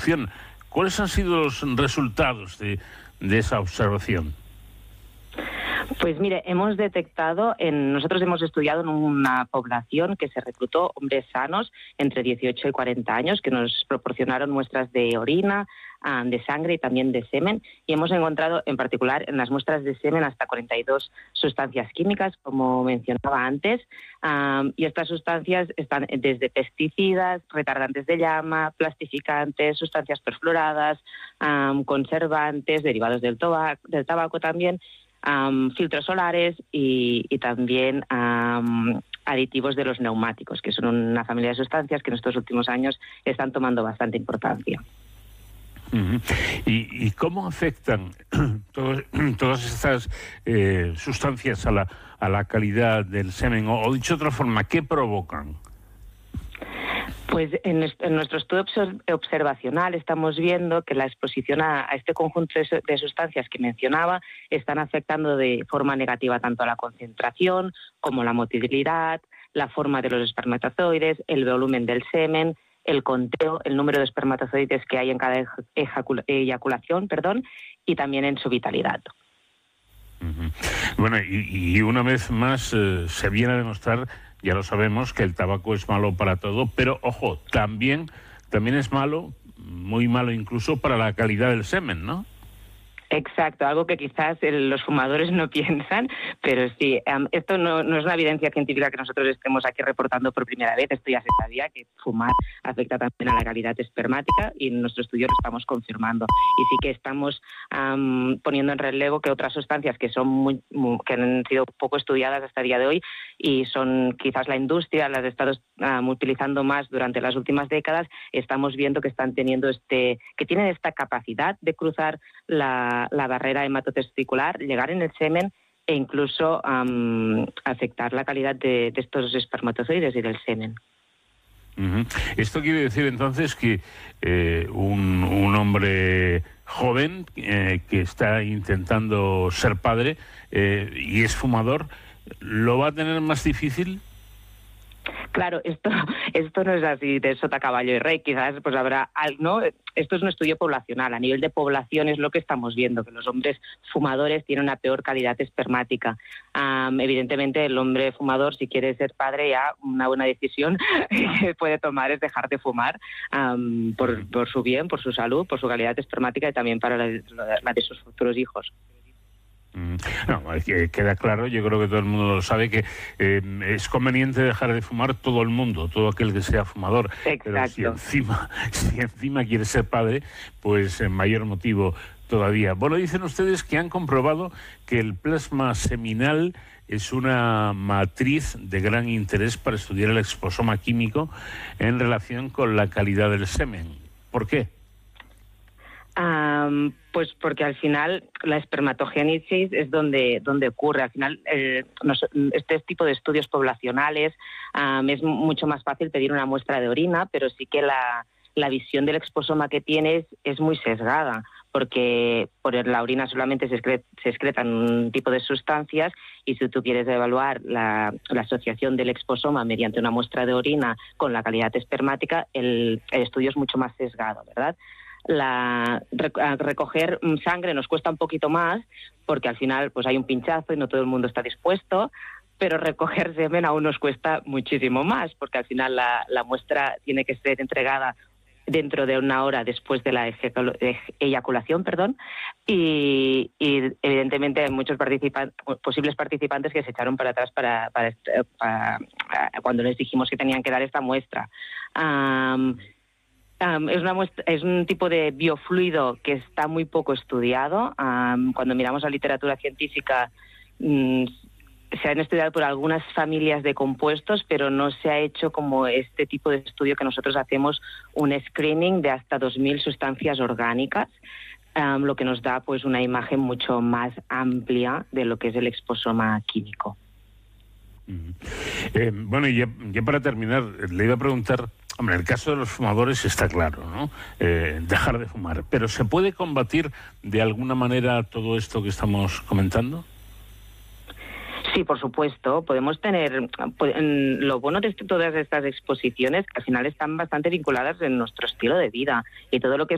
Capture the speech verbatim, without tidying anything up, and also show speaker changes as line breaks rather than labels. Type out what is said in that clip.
producción. ¿Cuáles han sido los resultados de, de esa observación?
Pues mire, hemos detectado, en, nosotros hemos estudiado en una población que se reclutó hombres sanos entre dieciocho y cuarenta años, que nos proporcionaron muestras de orina, um, de sangre y también de semen, y hemos encontrado en particular en las muestras de semen hasta cuarenta y dos sustancias químicas, como mencionaba antes, um, y estas sustancias están desde pesticidas, retardantes de llama, plastificantes, sustancias perfluoradas, um, conservantes, derivados del, toba, del tabaco también, Um, filtros solares y, y también um, aditivos de los neumáticos, que son una familia de sustancias que en estos últimos años están tomando bastante importancia.
Uh-huh. ¿Y, ¿Y cómo afectan todos, todas estas eh, sustancias a la, a la calidad del semen? O, o dicho de otra forma, ¿qué provocan?
Pues en, en nuestro estudio observacional estamos viendo que la exposición a, a este conjunto de, de sustancias que mencionaba están afectando de forma negativa tanto a la concentración como la motilidad, la forma de los espermatozoides, el volumen del semen, el conteo, el número de espermatozoides que hay en cada eyaculación, perdón, y también en su vitalidad.
Uh-huh. Bueno, y, y una vez más eh, se viene a demostrar, ya lo sabemos, que el tabaco es malo para todo, pero ojo, también, también es malo, muy malo incluso para la calidad del semen, ¿no?
Exacto, algo que quizás el, los fumadores no piensan, pero sí, um, esto no, no es una evidencia científica que nosotros estemos aquí reportando por primera vez, esto ya se sabía, que fumar afecta también a la calidad espermática y en nuestro estudio lo estamos confirmando. Y sí que estamos um, poniendo en relevo que otras sustancias que son muy, muy, que han sido poco estudiadas hasta el día de hoy y son quizás la industria, las he estado um, utilizando más durante las últimas décadas, estamos viendo que están teniendo este, que tienen esta capacidad de cruzar la la barrera hematotesticular, llegar en el semen e incluso um, afectar la calidad de, de estos espermatozoides y del semen.
Uh-huh. Esto quiere decir entonces que eh, un, un hombre joven eh, que está intentando ser padre eh, y es fumador, ¿lo va a tener más difícil?
Claro, esto esto no es así de sota, caballo y rey, quizás pues habrá, ¿no? Esto es un estudio poblacional, a nivel de población es lo que estamos viendo, que los hombres fumadores tienen una peor calidad espermática. Um, evidentemente el hombre fumador, si quiere ser padre, ya una buena decisión que puede tomar es dejar de fumar um, por, por su bien, por su salud, por su calidad espermática y también para la, la de sus futuros hijos.
No, queda claro, yo creo que todo el mundo lo sabe, que eh, es conveniente dejar de fumar todo el mundo, todo aquel que sea fumador.
Exacto.
Pero si encima, si encima quiere ser padre, pues en mayor motivo todavía. Bueno, dicen ustedes que han comprobado que el plasma seminal es una matriz de gran interés para estudiar el exposoma químico en relación con la calidad del semen. ¿Por qué?
Um, pues porque al final la espermatogénesis es donde, donde ocurre. Al final, eh, nos, este tipo de estudios poblacionales um, es mucho más fácil pedir una muestra de orina, pero sí que la, la visión del exposoma que tienes es muy sesgada, porque por la orina solamente se, excre, se excretan un tipo de sustancias y si tú quieres evaluar la, la asociación del exposoma mediante una muestra de orina con la calidad espermática, el, el estudio es mucho más sesgado, ¿verdad? La, recoger sangre nos cuesta un poquito más porque al final pues hay un pinchazo y no todo el mundo está dispuesto, pero recoger semen aún nos cuesta muchísimo más porque al final la, la muestra tiene que ser entregada dentro de una hora después de la eyaculación, perdón, y, y evidentemente hay muchos participantes, posibles participantes que se echaron para atrás para, para, para, para cuando les dijimos que tenían que dar esta muestra. Um, Um, es, una muestra, es un tipo de biofluido que está muy poco estudiado. Um, cuando miramos la literatura científica, um, se han estudiado por algunas familias de compuestos, pero no se ha hecho como este tipo de estudio que nosotros hacemos, un screening de hasta dos mil sustancias orgánicas, um, lo que nos da pues una imagen mucho más amplia de lo que es el exposoma químico.
Uh-huh. Eh, bueno, y ya, ya para terminar, le iba a preguntar, hombre, en el caso de los fumadores está claro, ¿no? Eh, dejar de fumar, pero ¿se puede combatir de alguna manera todo esto que estamos comentando?
Sí, por supuesto. Podemos tener... Pues, lo bueno de todas estas exposiciones, que al final están bastante vinculadas en nuestro estilo de vida y todo lo que